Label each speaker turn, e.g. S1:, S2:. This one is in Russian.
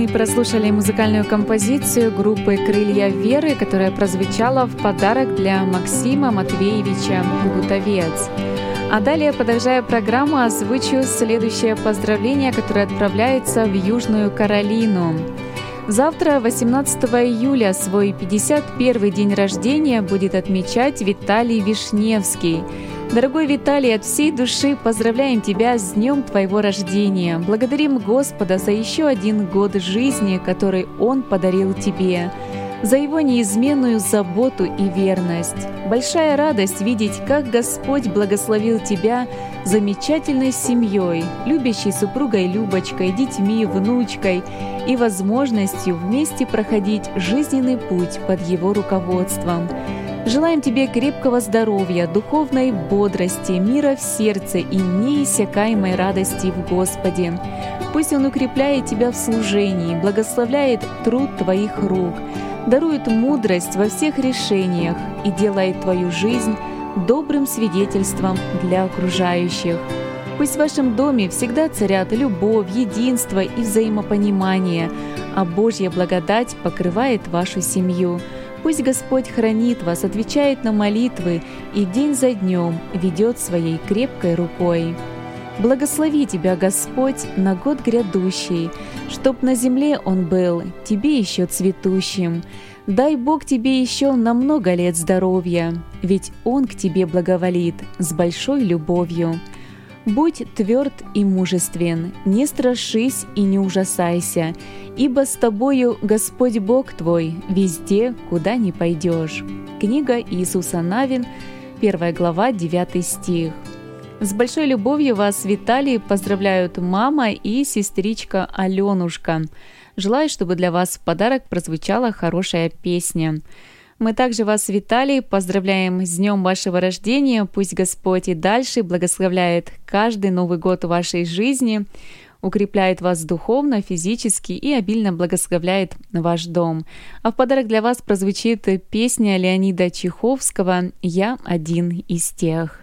S1: Мы прослушали музыкальную композицию группы «Крылья веры», которая прозвучала в подарок для Максима Матвеевича Гутовец. А далее, продолжая программу, озвучу следующее поздравление, которое отправляется в Южную Каролину. Завтра, 18 июля, свой 51-й день рождения будет отмечать Виталий Вишневский. Дорогой Виталий, от всей души поздравляем тебя с днем твоего рождения. Благодарим Господа за еще один год жизни, который Он подарил тебе, за Его неизменную заботу и верность. Большая радость видеть, как Господь благословил тебя замечательной семьей, любящей супругой Любочкой, детьми, внучкой и возможностью вместе проходить жизненный путь под Его руководством. Желаем тебе крепкого здоровья, духовной бодрости, мира в сердце и неиссякаемой радости в Господе. Пусть Он укрепляет тебя в служении, благословляет труд твоих рук, дарует мудрость во всех решениях и делает твою жизнь добрым свидетельством для окружающих. Пусть в вашем доме всегда царят любовь, единство и взаимопонимание, а Божья благодать покрывает вашу семью. Пусть Господь хранит вас, отвечает на молитвы и день за днем ведет своей крепкой рукой. Благослови тебя, Господь, на год грядущий, чтоб на земле он был тебе еще цветущим. Дай Бог тебе еще на много лет здоровья, ведь Он к тебе благоволит с большой любовью. Будь тверд и мужествен, не страшись и не ужасайся, ибо с тобою Господь Бог твой везде, куда ни пойдешь. Книга Иисуса Навин, 1 глава, 9 стих. С большой любовью вас, Виталий, поздравляют мама и сестричка Аленушка. Желаю, чтобы для вас в подарок прозвучала хорошая песня. Мы также вас, Виталий, поздравляем с днем вашего рождения. Пусть Господь и дальше благословляет каждый Новый год в вашей жизни, укрепляет вас духовно, физически и обильно благословляет ваш дом. А в подарок для вас прозвучит песня Леонида Чеховского «Я один из тех».